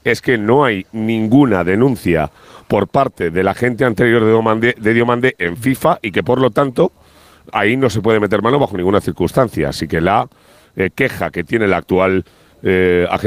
es que no hay ninguna denuncia por parte del agente anterior de Diomande en FIFA y que, por lo tanto, ahí no se puede meter mano bajo ninguna circunstancia. Así que la queja que tiene el actual agente